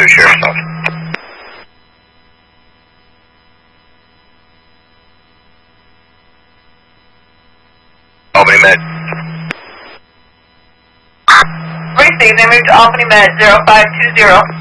to Sheriff's Office. Albany Med. Received, image Albany Med 0520.